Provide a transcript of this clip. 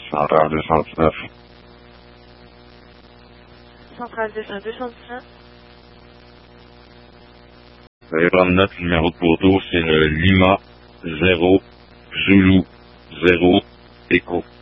Centrale 219. Centrale 219. Veuillez prendre notre numéro de poteau, c'est le Lima 0 Zulu 0 Echo.